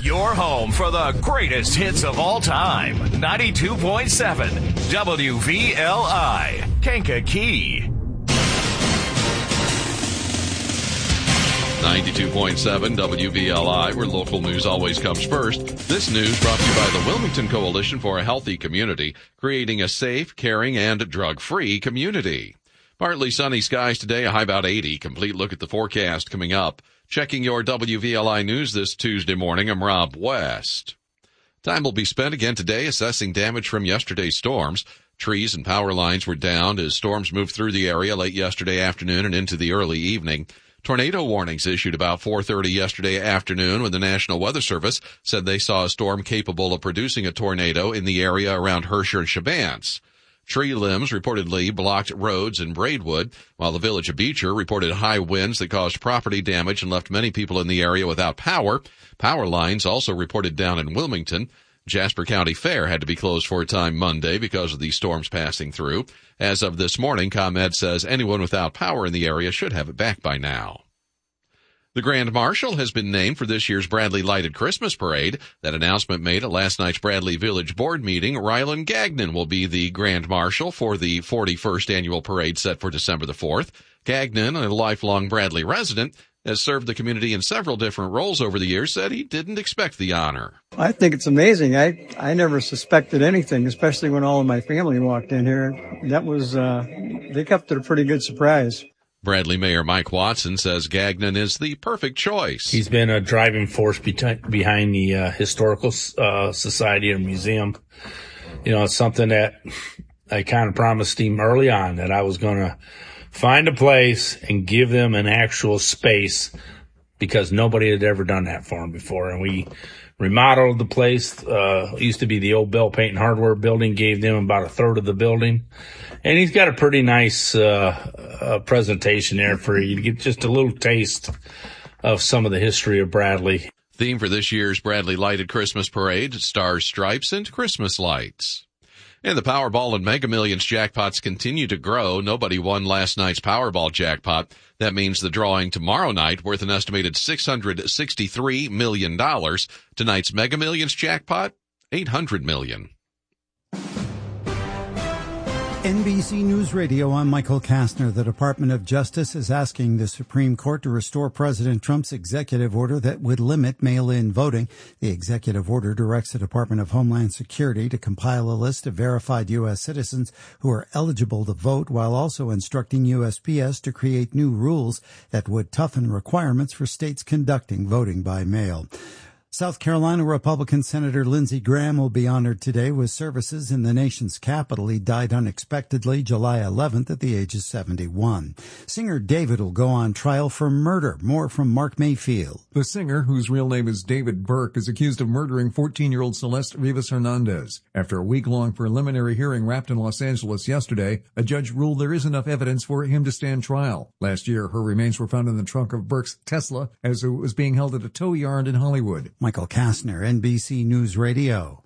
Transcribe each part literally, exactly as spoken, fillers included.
Your home for the greatest hits of all time. ninety-two point seven W V L I, Kankakee. ninety-two point seven W V L I, where local news always comes first. This news brought to you by the Wilmington Coalition for a Healthy Community, creating a safe, caring, and drug-free community. Partly sunny skies today, a high about eighty. Complete look at the forecast coming up. Checking your W V L I news this Tuesday morning, I'm Rob West. Time will be spent again today assessing damage from yesterday's storms. Trees and power lines were downed as storms moved through the area late yesterday afternoon and into the early evening. Tornado warnings issued about four thirty yesterday afternoon when the National Weather Service said they saw a storm capable of producing a tornado in the area around Herscher and Shabance. Tree limbs reportedly blocked roads in Braidwood, while the village of Beecher reported high winds that caused property damage and left many people in the area without power. Power lines also reported down in Wilmington. Jasper County Fair had to be closed for a time Monday because of these storms passing through. As of this morning, ComEd says anyone without power in the area should have it back by now. The Grand Marshal has been named for this year's Bradley Lighted Christmas Parade. That announcement made at last night's Bradley Village Board meeting. Rylan Gagnon will be the Grand Marshal for the forty-first annual parade set for December the fourth. Gagnon, a lifelong Bradley resident, has served the community in several different roles over the years, said he didn't expect the honor. I think it's amazing. I, I never suspected anything, especially when all of my family walked in here. That was, uh, they kept it a pretty good surprise. Bradley Mayor Mike Watson says Gagnon is the perfect choice. He's been a driving force be- behind the uh, Historical uh, Society and Museum. You know, it's something that I kind of promised him early on, that I was going to find a place and give them an actual space, because nobody had ever done that for him before. And we remodeled the place. Uh, it used to be the old Bell Paint and Hardware building, gave them about a third of the building. And he's got a pretty nice uh, uh presentation there for you to get just a little taste of some of the history of Bradley. Theme for this year's Bradley Lighted Christmas Parade, Stars, Stripes, and Christmas Lights. And the Powerball and Mega Millions jackpots continue to grow. Nobody won last night's Powerball jackpot. That means the drawing tomorrow night, worth an estimated six hundred sixty-three million dollars. Tonight's Mega Millions jackpot, eight hundred million dollars. N B C News Radio, I'm Michael Kastner. The Department of Justice is asking the Supreme Court to restore President Trump's executive order that would limit mail-in voting. The executive order directs the Department of Homeland Security to compile a list of verified U S citizens who are eligible to vote, while also instructing U S P S to create new rules that would toughen requirements for states conducting voting by mail. South Carolina Republican Senator Lindsey Graham will be honored today with services in the nation's capital. He died unexpectedly July eleventh at the age of seventy-one. Singer David will go on trial for murder. More from Mark Mayfield. The singer, whose real name is David Burke, is accused of murdering fourteen-year-old Celeste Rivas Hernandez. After a week-long preliminary hearing wrapped in Los Angeles yesterday, a judge ruled there is enough evidence for him to stand trial. Last year, her remains were found in the trunk of Burke's Tesla as it was being held at a tow yard in Hollywood. Michael Kastner, N B C News Radio.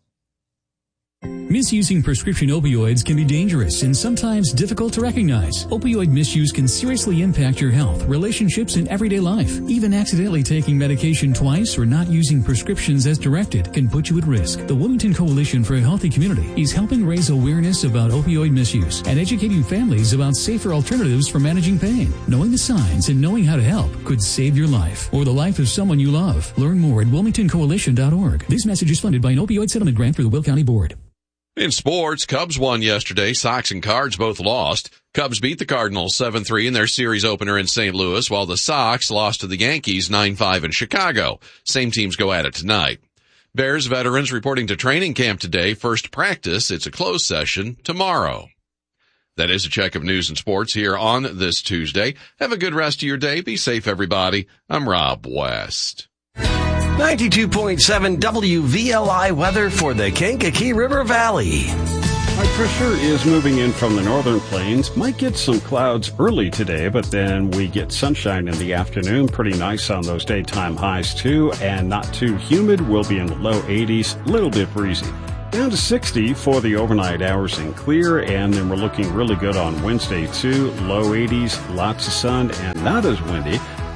Misusing prescription opioids can be dangerous and sometimes difficult to recognize. Opioid misuse can seriously impact your health, relationships, and everyday life. Even accidentally taking medication twice or not using prescriptions as directed can put you at risk. The Wilmington Coalition for a Healthy Community is helping raise awareness about opioid misuse and educating families about safer alternatives for managing pain. Knowing the signs and knowing how to help could save your life or the life of someone you love. Learn more at wilmington coalition dot org. This message is funded by an opioid settlement grant through the Will County Board. In sports, Cubs won yesterday. Sox and Cards both lost. Cubs beat the Cardinals seven three in their series opener in Saint Louis, while the Sox lost to the Yankees nine five in Chicago. Same teams go at it tonight. Bears veterans reporting to training camp today. First practice, it's a closed session, tomorrow. That is a check of news and sports here on this Tuesday. Have a good rest of your day. Be safe, everybody. I'm Rob West. ninety-two point seven W V L I weather for the Kankakee River Valley. High pressure is moving in from the northern plains. Might get some clouds early today, but then we get sunshine in the afternoon. Pretty nice on those daytime highs, too, and not too humid. We'll be in the low eighties, a little bit breezy. Down to sixty for the overnight hours and clear, and then we're looking really good on Wednesday, too. Low eighties, lots of sun, and not as windy.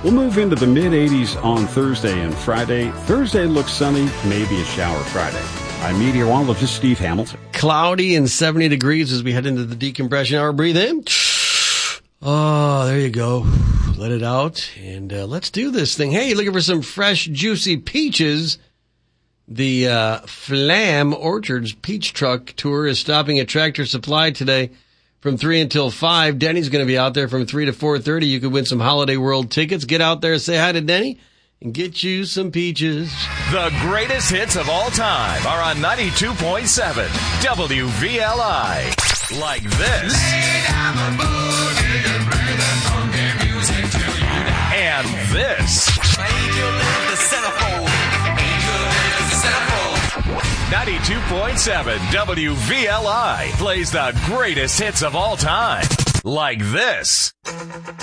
We'll move into the mid-eighties on Thursday and Friday. Thursday looks sunny, maybe a shower Friday. I'm meteorologist Steve Hamilton. Cloudy and seventy degrees as we head into the decompression hour. Breathe in. Oh, there you go. Let it out, and uh, let's do this thing. Hey, looking for some fresh, juicy peaches? The uh, Flam Orchards Peach Truck Tour is stopping at Tractor Supply today from three until five. Denny's going to be out there from three to four thirty. You could win some Holiday World tickets. Get out there, say hi to Denny, and get you some peaches. The greatest hits of all time are on ninety-two point seven W V L I. Like this. Lay down the boogie and bring that funky music till you die. And this. Angel is the centerfold. Angel is the centerfold. ninety-two point seven W V L I plays the greatest hits of all time. Like this.